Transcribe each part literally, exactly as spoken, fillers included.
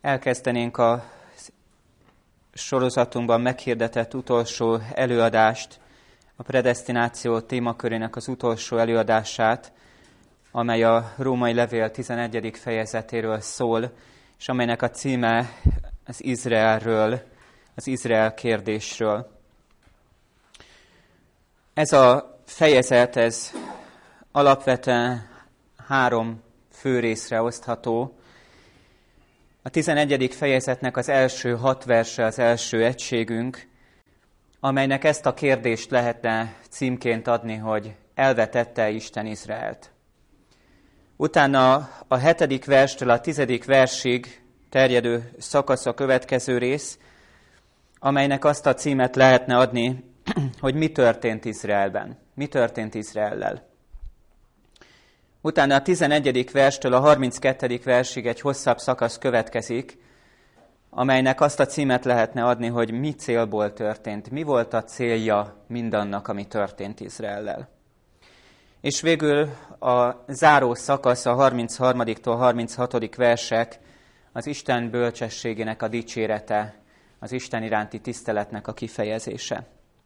Elkezdenénk a sorozatunkban meghirdetett utolsó előadást, a predesztináció témakörének az utolsó előadását, amely a Római Levél tizenegyedik fejezetéről szól, és amelynek a címe az Izraelről, az Izrael kérdésről. Ez a fejezet, ez alapvetően három fő részre osztható. A tizenegyedik fejezetnek az első hat verse az első egységünk, amelynek ezt a kérdést lehetne címként adni, hogy elvetette Isten Izraelt. Utána a hetedik verstől a tizedik versig terjedő szakasz a következő rész, amelynek azt a címet lehetne adni, hogy mi történt Izraelben, mi történt Izraellel. Utána a tizenegyedik verstől a harminckettedik versig egy hosszabb szakasz következik, amelynek azt a címet lehetne adni, hogy mi célból történt, mi volt a célja mindannak, ami történt Izraellel. És végül a záró szakasz, a harmincharmadiktól harminchatodik versek, az Isten bölcsességének a dicsérete, az Isten iránti tiszteletnek a kifejezése.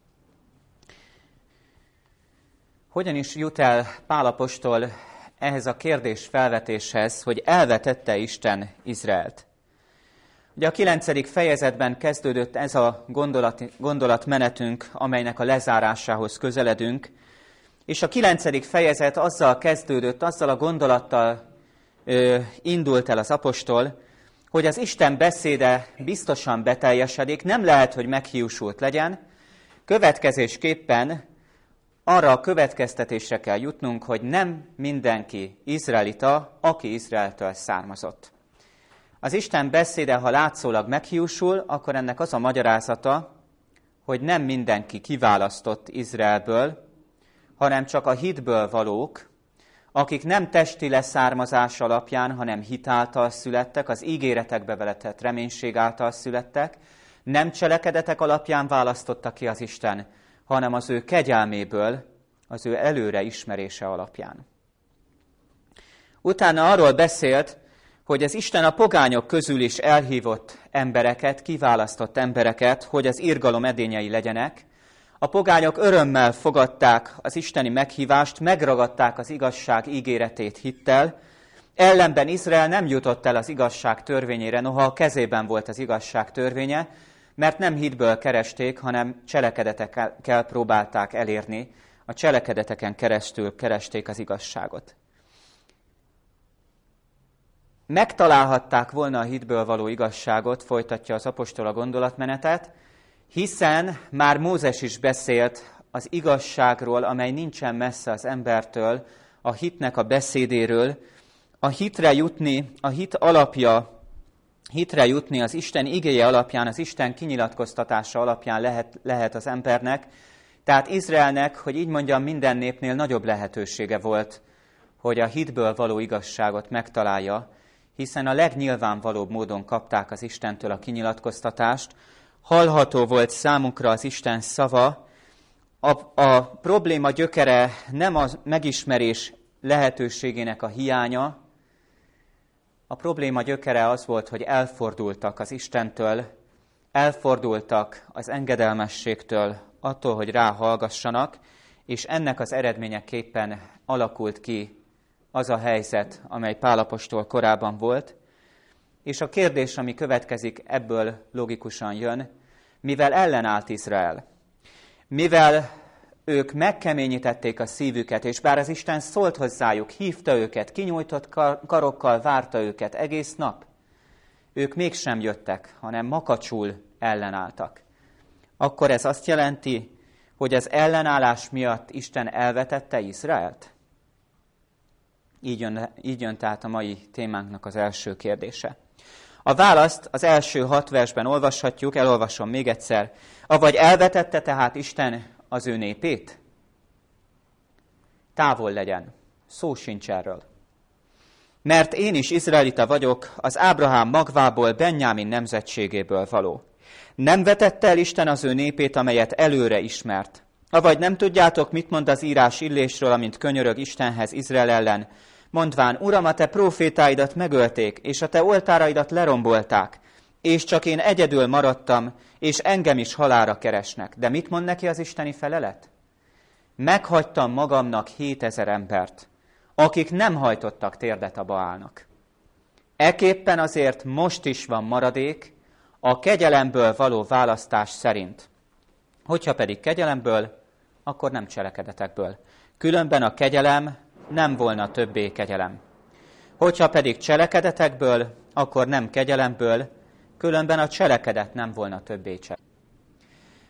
Hogyan is jut el Pál apostol ehhez a kérdés felvetéshez, hogy elvetette Isten Izraelt? Ugye a kilencedik fejezetben kezdődött ez a gondolat, gondolatmenetünk, amelynek a lezárásához közeledünk, és a kilencedik fejezet azzal kezdődött, azzal a gondolattal ö, indult el az apostol, hogy az Isten beszéde biztosan beteljesedik, nem lehet, hogy meghiúsult legyen, következésképpen arra a következtetésre kell jutnunk, hogy nem mindenki izraelita, aki Izraeltől származott. Az Isten beszéde, ha látszólag meghiúsul, akkor ennek az a magyarázata, hogy nem mindenki kiválasztott Izraelből, hanem csak a hitből valók, akik nem testi leszármazás alapján, hanem hit által születtek, az ígéretekbe veletett reménység által születtek, nem cselekedetek alapján választotta ki az Isten, hanem az ő kegyelméből, az ő előre ismerése alapján. Utána arról beszélt, hogy az Isten a pogányok közül is elhívott embereket, kiválasztott embereket, hogy az irgalom edényei legyenek. A pogányok örömmel fogadták az isteni meghívást, megragadták az igazság ígéretét hittel, ellenben Izrael nem jutott el az igazság törvényére, noha a kezében volt az igazság törvénye, mert nem hitből keresték, hanem cselekedetekkel próbálták elérni, a cselekedeteken keresztül keresték az igazságot. Megtalálhatták volna a hitből való igazságot, folytatja az apostol a gondolatmenetet, hiszen már Mózes is beszélt az igazságról, amely nincsen messze az embertől, a hitnek a beszédéről. A hitre jutni, a hit alapja, hitre jutni az Isten igéje alapján, az Isten kinyilatkoztatása alapján lehet, lehet az embernek. Tehát Izraelnek, hogy így mondjam, minden népnél nagyobb lehetősége volt, hogy a hitből való igazságot megtalálja, hiszen a legnyilvánvalóbb módon kapták az Istentől a kinyilatkoztatást, hallható volt számukra az Isten szava, a, a probléma gyökere nem a megismerés lehetőségének a hiánya, a probléma gyökere az volt, hogy elfordultak az Istentől, elfordultak az engedelmességtől, attól, hogy ráhallgassanak, és ennek az eredményeképpen alakult ki az a helyzet, amely Pál apostol korában volt. És a kérdés, ami következik, ebből logikusan jön, mivel ellenállt Izrael, mivel ők megkeményítették a szívüket, és bár az Isten szólt hozzájuk, hívta őket, kinyújtott karokkal várta őket egész nap, ők mégsem jöttek, hanem makacsul ellenálltak. Akkor ez azt jelenti, hogy az ellenállás miatt Isten elvetette Izraelt? Így jön, így jön tehát a mai témánknak az első kérdése. A választ az első hat versben olvashatjuk, elolvasom még egyszer. Avagy elvetette tehát Isten az ő népét? Távol legyen, szó sincs erről. Mert én is izraelita vagyok, az Ábrahám magvából, Benjámin nemzetségéből való. Nem vetette el Isten az ő népét, amelyet előre ismert. Avagy nem tudjátok, mit mond az írás Illésről, amint könyörög Istenhez Izrael ellen, mondván, Uram, a te prófétáidat megölték, és a te oltáraidat lerombolták, és csak én egyedül maradtam, és engem is halálra keresnek. De mit mond neki az isteni felelet? Meghagytam magamnak hétezer embert, akik nem hajtottak térdet a Baálnak. Eképpen azért most is van maradék a kegyelemből való választás szerint. Hogyha pedig kegyelemből, akkor nem cselekedetekből. Különben a kegyelem nem volna többé kegyelem. Hogyha pedig cselekedetekből, akkor nem kegyelemből, különben a cselekedet nem volna többé cselekedet.